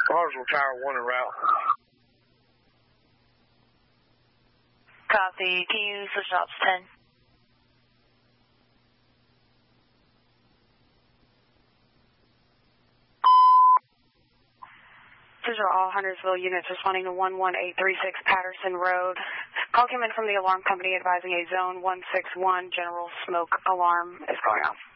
Hartsville Tower 1 en route. Copy. Can you switch ops 10? These are all Huntersville units responding to 11836 Patterson Road. Call came in from the alarm company advising a zone 161 general smoke alarm is going off.